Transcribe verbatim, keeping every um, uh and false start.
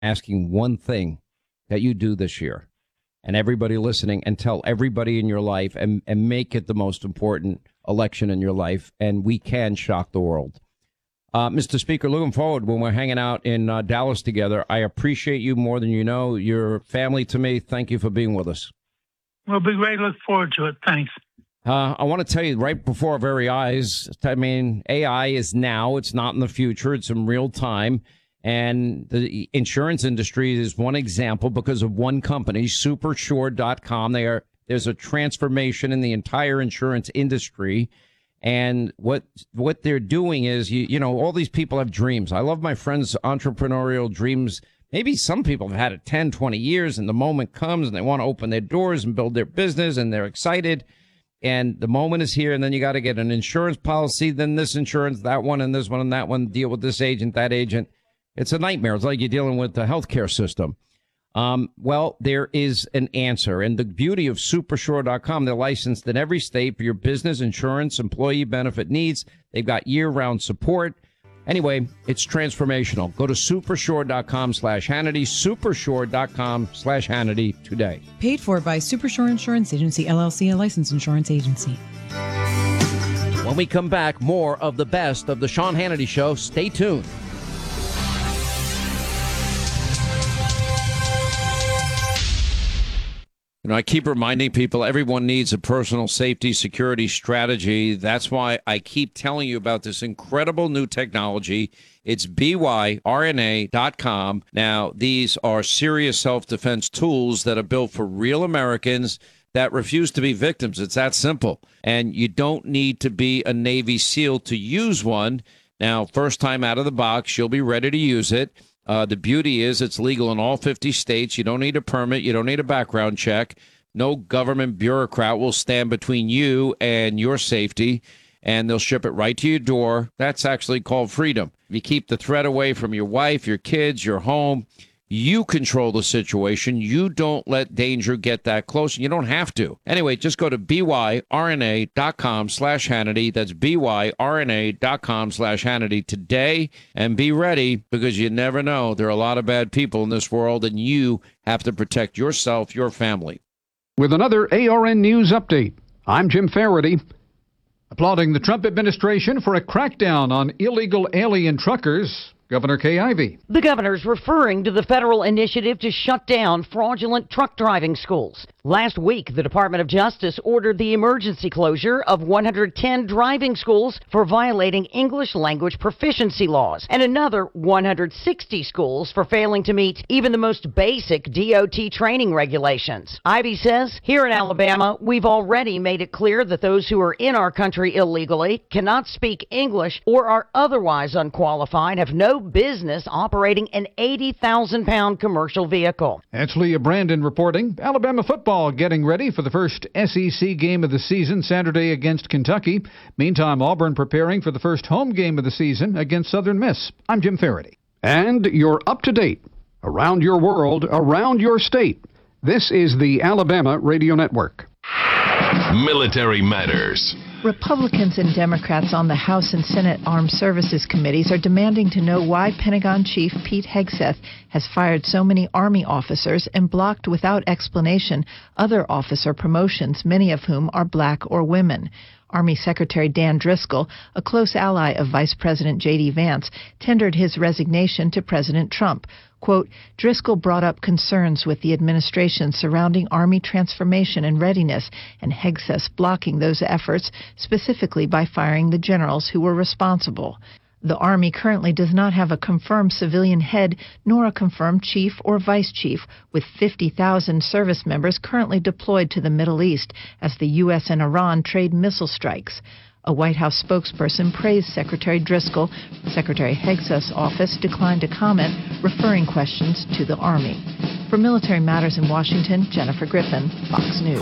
asking one thing that you do this year, and everybody listening, and tell everybody in your life, and, and make it the most important election in your life, and we can shock the world. Uh, Mister Speaker, looking forward when we're hanging out in uh, Dallas together. I appreciate you more than you know. You're family to me. Thank you for being with us. We'll be great. Look forward to it. Thanks. Uh, I want to tell you right before our very eyes, I mean, A I is now. It's not in the future. It's in real time. And the insurance industry is one example because of one company, super sure dot com. They are, there's a transformation in the entire insurance industry. And what what they're doing is, you, you know, all these people have dreams. I love my friends' entrepreneurial dreams. Maybe some people have had it ten, twenty years, and the moment comes and they want to open their doors and build their business, and they're excited. And the moment is here, and then you got to get an insurance policy, then this insurance, that one, and this one, and that one, deal with this agent, that agent. It's a nightmare. It's like you're dealing with the healthcare system. Um, well, there is an answer. And the beauty of super sure dot com, they're licensed in every state for your business, insurance, employee benefit needs. They've got year-round support. Anyway, it's transformational. Go to super sure dot com slash Hannity, super sure dot com slash Hannity today. Paid for by Supersure Insurance Agency, L L C, a licensed insurance agency. When we come back, more of the best of the Sean Hannity Show. Stay tuned. You know, I keep reminding people everyone needs a personal safety security strategy. That's why I keep telling you about this incredible new technology. It's B Y R N A dot com. Now, these are serious self-defense tools that are built for real Americans that refuse to be victims. It's that simple. And you don't need to be a Navy SEAL to use one. Now, first time out of the box, you'll be ready to use it. Uh, the beauty is it's legal in all fifty states. You don't need a permit. You don't need a background check. No government bureaucrat will stand between you and your safety, and they'll ship it right to your door. That's actually called freedom. You keep the threat away from your wife, your kids, your home. You control the situation. You don't let danger get that close. You don't have to. Anyway, just go to B Y R N A dot com slash Hannity. That's B Y R N A dot com slash Hannity today. And be ready, because you never know. There are a lot of bad people in this world, and you have to protect yourself, your family. With another A R N News update, I'm Jim Faraday. Applauding the Trump administration for a crackdown on illegal alien truckers, Governor Kay Ivey. The governor's referring to the federal initiative to shut down fraudulent truck driving schools. Last week, the Department of Justice ordered the emergency closure of one hundred ten driving schools for violating English language proficiency laws, and another one hundred sixty schools for failing to meet even the most basic D O T training regulations. Ivey says, here in Alabama, we've already made it clear that those who are in our country illegally, cannot speak English, or are otherwise unqualified, have no business operating an eighty thousand pound commercial vehicle. That's Leah Brandon reporting. Alabama football getting ready for the first S E C game of the season Saturday against Kentucky. Meantime, Auburn preparing for the first home game of the season against Southern Miss. I'm Jim Faraday. And you're up to date. Around your world, around your state. This is the Alabama Radio Network. Military Matters. Republicans and Democrats on the House and Senate Armed Services Committees are demanding to know why Pentagon Chief Pete Hegseth has fired so many Army officers and blocked without explanation other officer promotions, many of whom are black or women. Army Secretary Dan Driscoll, a close ally of Vice President J D Vance, tendered his resignation to President Trump. Quote, Driscoll brought up concerns with the administration surrounding Army transformation and readiness, and Hegseth blocking those efforts, specifically by firing the generals who were responsible. The Army currently does not have a confirmed civilian head nor a confirmed chief or vice chief, with fifty thousand service members currently deployed to the Middle East as the U S and Iran trade missile strikes. A White House spokesperson praised Secretary Driscoll. Secretary Hegseth's office declined to comment, referring questions to the Army. For Military Matters in Washington, Jennifer Griffin, Fox News.